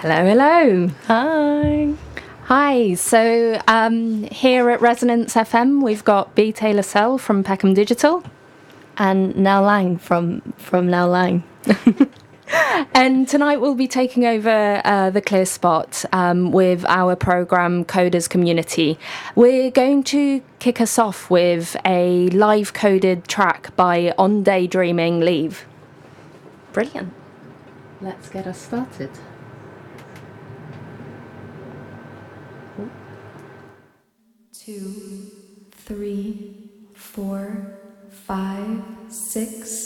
Hello, hello. Hi. Hi. So here at Resonance FM, we've got B. Taylor Sell from Peckham Digital. And Now Lang from Now Lang. And tonight we'll be taking over the Clear Spot with our programme Coders Community. We're going to kick us off with a live coded track by On Daydreaming Leave. Brilliant. Let's get us started. 2, 3, 4, 5, 6,